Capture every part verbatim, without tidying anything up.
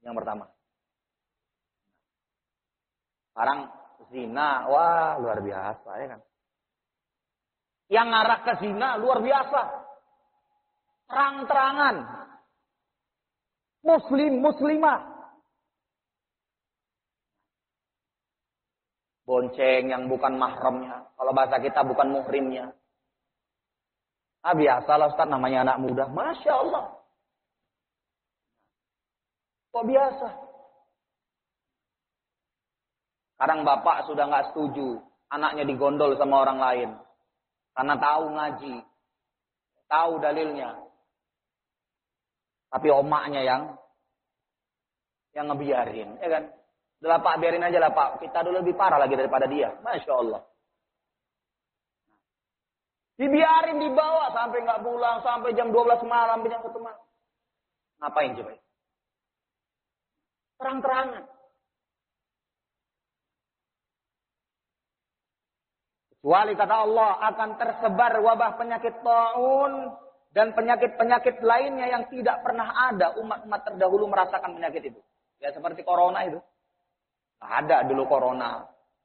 Yang pertama. Sekarang zina, wah luar biasa ya kan. Yang ngarah ke zina luar biasa. Terang-terangan. Muslim, muslimah. Bonceng yang bukan mahramnya. Kalau bahasa kita bukan muhrimnya. Ah biasalah Ustaz, namanya anak muda. Masya Allah. Kok biasa? Kadang bapak sudah nggak setuju. Anaknya digondol sama orang lain. Karena tahu ngaji. Tahu dalilnya. Tapi omaknya yang yang ngebiarin. Ya kan? Udah lah Pak, biarin aja lah Pak. Kita dulu lebih parah lagi daripada dia. Masya Allah. Dibiarin, dibawa sampai nggak pulang. Sampai jam dua belas malam. Jam satu malam. Ngapain coba? Terang-terangan. Kecuali kata Allah akan tersebar wabah penyakit taun dan penyakit-penyakit lainnya yang tidak pernah ada umat-umat terdahulu merasakan penyakit itu. Ya seperti corona itu. Ada dulu corona.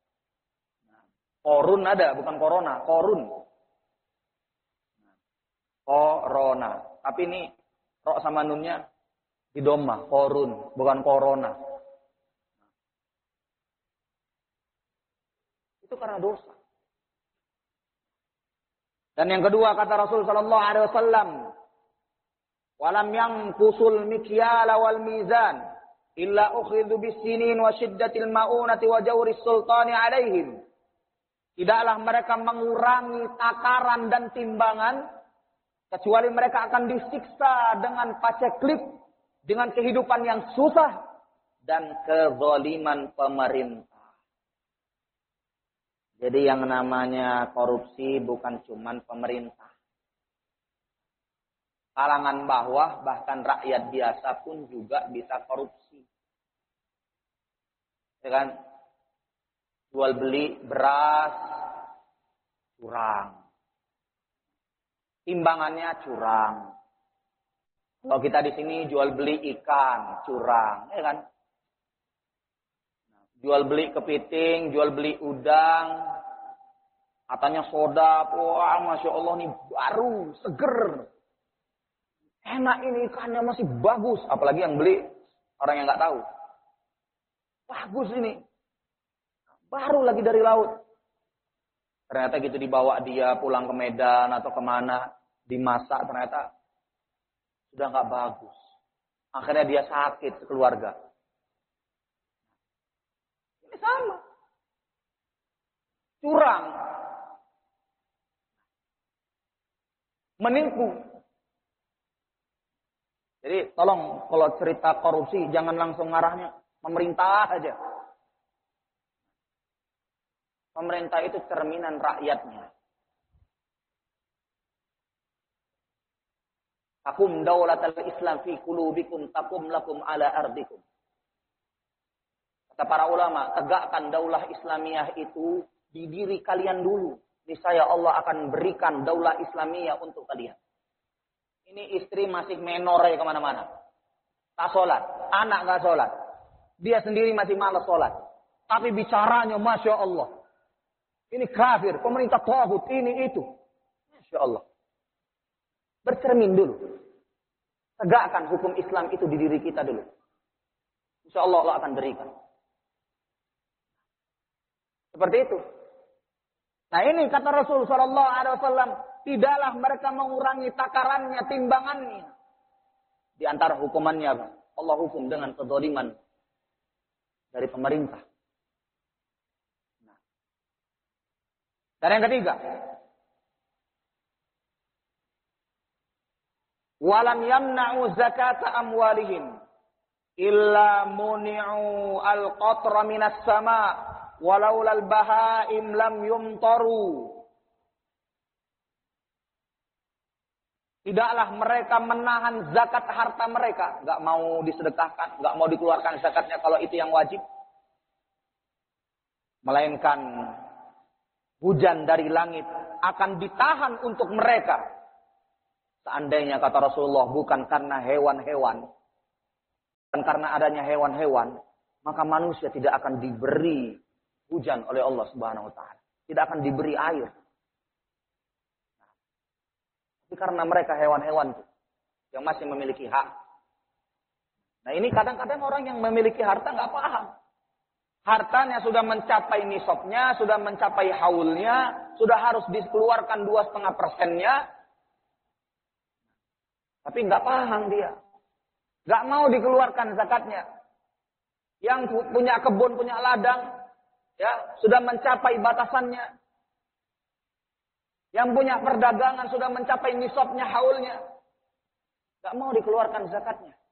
Korun ada, bukan corona, korun. Corona. Tapi ini rok sama nunnya di domah, korun, bukan corona. Itu karena dosa. Dan yang kedua kata Rasul sallallahu alaihi wasallam, "Walam yanqusul mikyala wal mizan illa ukhidhu bis-sinin wa shiddatil ma'unati wa jawris sultani 'alaihim." Tidaklah mereka mengurangi takaran dan timbangan kecuali mereka akan disiksa dengan paceklik, dengan kehidupan yang susah dan kezaliman pemerintah. Jadi yang namanya korupsi bukan cuman pemerintah. Kalangan bawah, bahkan rakyat biasa pun juga bisa korupsi. Ya kan? Jual beli beras, curang. Timbangannya curang. Kalau kita di sini jual beli ikan, curang. Ya kan? Jual beli kepiting, jual beli udang. Katanya soda, wah Masya Allah nih baru, seger. Enak ini ikannya masih bagus. Apalagi yang beli orang yang nggak tahu. Bagus ini. Baru lagi dari laut. Ternyata gitu dibawa dia pulang ke Medan atau kemana. Dimasak ternyata sudah nggak bagus. Akhirnya dia sakit sekeluarga. Ini sama. Curang. Menipu. Jadi tolong kalau cerita korupsi jangan langsung ngarahnya pemerintah aja. Pemerintah itu cerminan rakyatnya. Takum daulatal Islam fi qulubikum takum lakum ala ardikum. Kata para ulama, tegakkan daulah Islamiyah itu di diri kalian dulu. Niscaya Allah akan berikan daulah Islamiyah untuk kalian. Ini istri masih menor ya kemana-mana. Tak sholat. Anak gak sholat. Dia sendiri masih malas sholat. Tapi bicaranya Masya Allah. Ini kafir. Pemerintah tauhid. Ini itu. Masya Allah. Bercermin dulu. Tegakkan hukum Islam itu di diri kita dulu. Insya Allah Allah akan berikan. Seperti itu. Nah ini kata Rasul Sallallahu Alaihi Wasallam, tidaklah mereka mengurangi takarannya, timbangannya. Di antara hukumannya, Allah hukum dengan kezaliman dari pemerintah. Nah. Dan yang ketiga, walam yamna'u zakata amwalihim illa muni'u al-qatra minas sama' walaulal bahaim lam yumtaru. Tidaklah mereka menahan zakat harta mereka. Gak mau disedekahkan, gak mau dikeluarkan zakatnya kalau itu yang wajib. Melainkan hujan dari langit akan ditahan untuk mereka. Seandainya kata Rasulullah bukan karena hewan-hewan. Bukan Dan karena adanya hewan-hewan, maka manusia tidak akan diberi hujan oleh Allah Subhanahu wa taala. Tidak akan diberi air. Tapi karena mereka hewan-hewan yang masih memiliki hak. Nah ini kadang-kadang orang yang memiliki harta nggak paham. Hartanya sudah mencapai nisabnya, sudah mencapai haulnya, sudah harus dikeluarkan dua setengah persennya. Tapi nggak paham dia. Nggak mau dikeluarkan zakatnya. Yang punya kebun, punya ladang, ya sudah mencapai batasannya. Yang punya perdagangan sudah mencapai nisabnya, haulnya. Nggak mau dikeluarkan zakatnya.